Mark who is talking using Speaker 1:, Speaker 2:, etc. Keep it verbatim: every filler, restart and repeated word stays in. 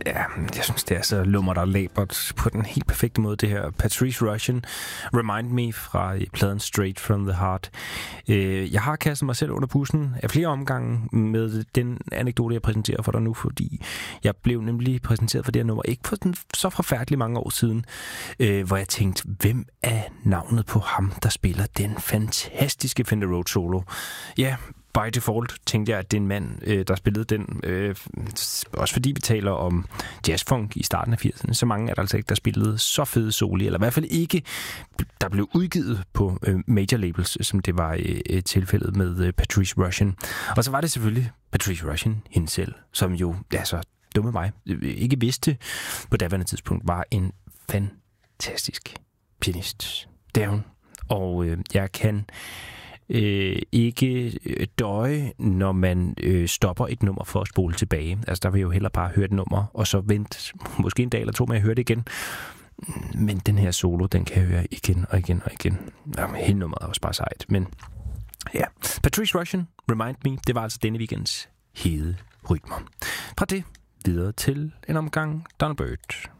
Speaker 1: Ja, jeg synes, det er så lummert og labert på den helt perfekte måde, det her. Patrice Rushen, Remind Me fra pladen Straight From The Heart. Jeg har kastet mig selv under bussen af flere omgange med den anekdote, jeg præsenterer for dig nu, fordi jeg blev nemlig præsenteret for det her nummer, ikke for så forfærdeligt mange år siden, hvor jeg tænkte, hvem er navnet på ham, der spiller den fantastiske Fender Rhodes solo? Ja, by default tænkte jeg, at det er en mand, øh, der spillede den. Øh, også fordi vi taler om jazzfunk i starten af firserne. Så mange er der altså ikke, der spillede så fede soli, eller i hvert fald ikke, der blev udgivet på øh, major labels, som det var øh, tilfældet med øh, Patrice Rushen. Og så var det selvfølgelig Patrice Rushen hende selv, som jo, ja så dumme mig, ikke vidste på daværende tidspunkt, var en fantastisk pianist. Det er hun. Og øh, jeg kan Øh, ikke døje, når man øh, stopper et nummer for at spole tilbage. Altså, der vil jeg jo hellere bare høre et nummer, og så vente måske en dag eller to med at høre det igen. Men den her solo, den kan jeg høre igen og igen og igen. Jamen, hele nummeret er også bare sejt. Men ja, Patrice Rushen, Remind Me, det var altså denne weekends hede rytmer. Fra det videre til en omgang Donald Byrd.